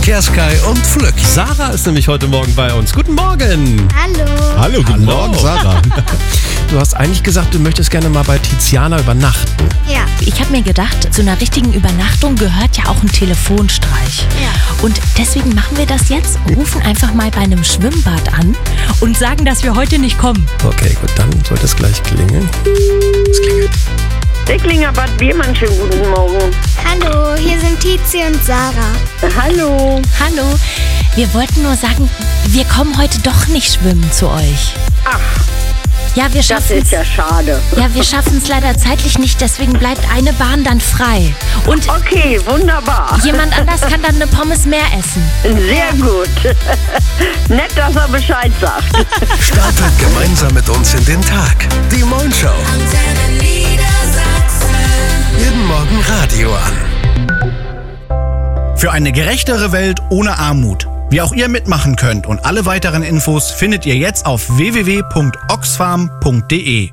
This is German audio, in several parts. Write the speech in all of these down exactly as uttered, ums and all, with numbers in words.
Kerskei und Flück. Sarah ist nämlich heute Morgen bei uns. Guten Morgen. Hallo. Hallo, guten Hallo. Morgen, Sarah. Du hast eigentlich gesagt, du möchtest gerne mal bei Tiziana übernachten. Ja. Ich habe mir gedacht, zu einer richtigen Übernachtung gehört ja auch ein Telefonstreich. Ja. Und deswegen machen wir das jetzt, rufen einfach mal bei einem Schwimmbad an und sagen, dass wir heute nicht kommen. Okay, gut, dann sollte es gleich klingeln. Es klingelt. Decklinger Bad Biermann, schönen guten Morgen. Hallo, hier sind Tizi und Sarah. Hallo. Hallo, wir wollten nur sagen, wir kommen heute doch nicht schwimmen zu euch. Ach, Ja, wir das schaffen ist ja schade. Ja, wir schaffen es leider zeitlich nicht, deswegen bleibt eine Bahn dann frei. Und Okay, wunderbar. jemand anders kann dann eine Pommes mehr essen. Sehr gut. Nett, dass er Bescheid sagt. Startet gemeinsam mit uns in den Tag. Die Moin Show. Jeden Morgen Radio an. Für eine gerechtere Welt ohne Armut. Wie auch ihr mitmachen könnt und alle weiteren Infos findet ihr jetzt auf w w w punkt oxfam punkt d e.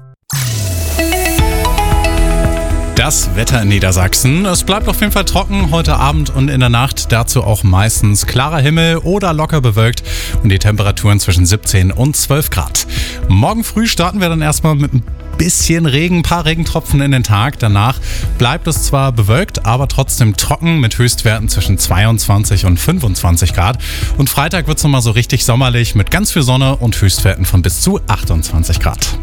Das Wetter in Niedersachsen. Es bleibt auf jeden Fall trocken heute Abend und in der Nacht. Dazu auch meistens klarer Himmel oder locker bewölkt und die Temperaturen zwischen siebzehn und zwölf Grad. Morgen früh starten wir dann erstmal mit ein bisschen Regen, ein paar Regentropfen in den Tag. Danach bleibt es zwar bewölkt, aber trotzdem trocken mit Höchstwerten zwischen zweiundzwanzig und fünfundzwanzig Grad. Und Freitag wird es nochmal so richtig sommerlich mit ganz viel Sonne und Höchstwerten von bis zu achtundzwanzig Grad.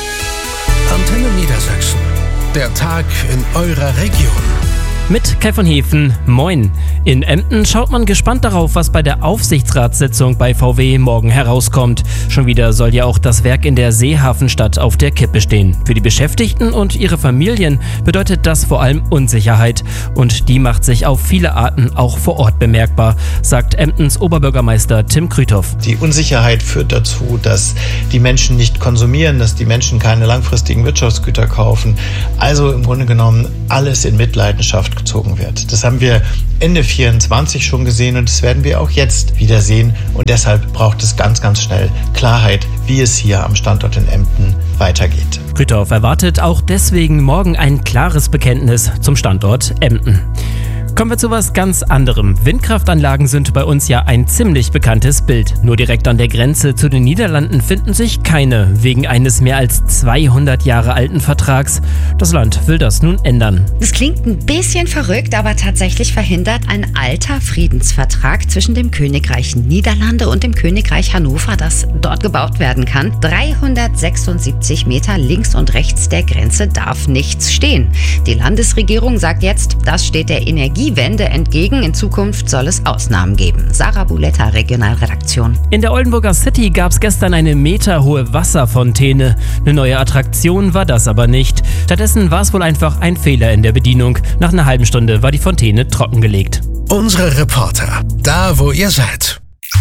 Antenne Niedersachsen. Der Tag in eurer Region. Mit Kai von Hefen, moin. In Emden schaut man gespannt darauf, was bei der Aufsichtsratssitzung bei V W morgen herauskommt. Schon wieder soll ja auch das Werk in der Seehafenstadt auf der Kippe stehen. Für die Beschäftigten und ihre Familien bedeutet das vor allem Unsicherheit. Und die macht sich auf viele Arten auch vor Ort bemerkbar, sagt Emdens Oberbürgermeister Tim Krüthoff. Die Unsicherheit führt dazu, dass die Menschen nicht konsumieren, dass die Menschen keine langfristigen Wirtschaftsgüter kaufen. Also im Grunde genommen alles in Mitleidenschaft gezogen wird. Das haben wir Ende vierundzwanzig schon gesehen und das werden wir auch jetzt wieder sehen. Und deshalb braucht es ganz, ganz schnell Klarheit, wie es hier am Standort in Emden weitergeht. Krüthoff erwartet auch deswegen morgen ein klares Bekenntnis zum Standort Emden. Kommen wir zu was ganz anderem. Windkraftanlagen sind bei uns ja ein ziemlich bekanntes Bild. Nur direkt an der Grenze zu den Niederlanden finden sich keine, wegen eines mehr als zweihundert Jahre alten Vertrags. Das Land will das nun ändern. Das klingt ein bisschen verrückt, aber tatsächlich verhindert ein alter Friedensvertrag zwischen dem Königreich Niederlande und dem Königreich Hannover, das dort gebaut werden kann. dreihundertsechsundsiebzig Meter links und rechts der Grenze darf nichts stehen. Die Landesregierung sagt jetzt, das steht der Energie Wende entgegen. In Zukunft soll es Ausnahmen geben. Sarah Buletta, Regionalredaktion. In der Oldenburger City gab es gestern eine meterhohe Wasserfontäne. Eine neue Attraktion war das aber nicht. Stattdessen war es wohl einfach ein Fehler in der Bedienung. Nach einer halben Stunde war die Fontäne trockengelegt. Unsere Reporter. Da, wo ihr seid.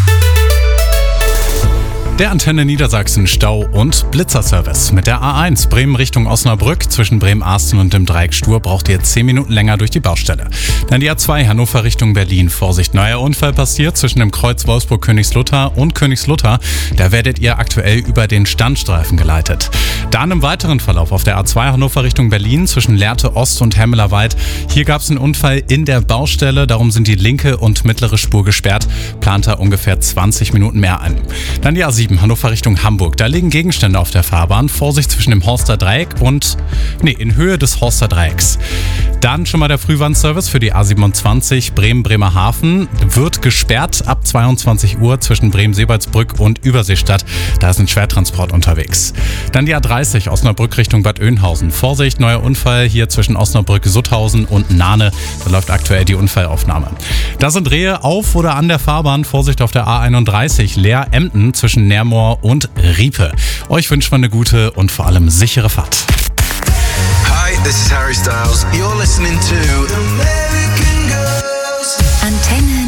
Der Antenne Niedersachsen Stau- und Blitzerservice. Mit der A eins Bremen Richtung Osnabrück zwischen Bremen-Arsten und dem Dreieck Stur braucht ihr zehn Minuten länger durch die Baustelle. Dann die A zwei Hannover Richtung Berlin. Vorsicht, neuer Unfall passiert zwischen dem Kreuz Wolfsburg-Königslutter und Königslutter. Da werdet ihr aktuell über den Standstreifen geleitet. Dann im weiteren Verlauf auf der A zwei Hannover Richtung Berlin zwischen Lehrte Ost und Hemmelerwald. Hier gab es einen Unfall in der Baustelle, darum sind die linke und mittlere Spur gesperrt. Plant da ungefähr zwanzig Minuten mehr ein. Dann die A sieben Hannover Richtung Hamburg. Da liegen Gegenstände auf der Fahrbahn. Vorsicht zwischen dem Horster Dreieck und, nee, in Höhe des Horster Dreiecks. Dann schon mal der Frühwarnservice für die A siebenundzwanzig Bremen-Bremerhaven. Wird gesperrt ab zweiundzwanzig Uhr zwischen Bremen-Seebaldsbrück und Überseestadt. Da ist ein Schwertransport unterwegs. Dann die A dreißig Osnabrück Richtung Bad Oeynhausen. Vorsicht, neuer Unfall hier zwischen Osnabrück-Sutthausen und Nahne. Da läuft aktuell die Unfallaufnahme. Da sind Rehe auf oder an der Fahrbahn. Vorsicht auf der A einunddreißig Leer-Emden zwischen Nermoor und Riepe. Euch wünschen wir eine gute und vor allem sichere Fahrt. Hi, this is Harry Styles. You're listening to American Girls. Antenne